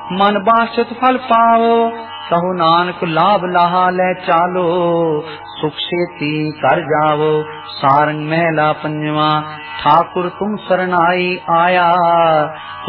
मन बांछित फल पावो, कहु नानक लाभ लाहा ले चालो। सुख सेती कर जावो, सारंग महला पंजवा, ठाकुर तुम शरणाई आया।